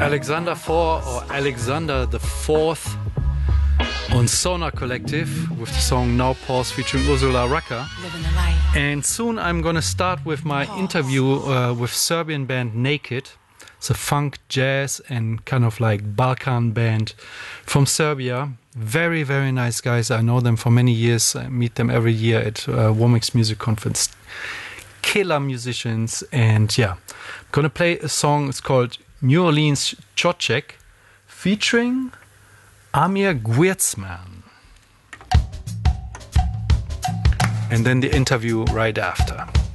Alexander IV or Alexander the Fourth on Sonar Collective with the song Now Pause featuring Ursula Rucker. And soon I'm gonna start with my interview with Serbian band Naked. It's a funk, jazz and kind of like Balkan band from Serbia. Very, very nice guys. I know them for many years. I meet them every year at Womex Music Conference. Killer musicians. And yeah, I'm gonna play a song. It's called New Orleans Chochek featuring Amir Gwirtzman. And then the interview right after.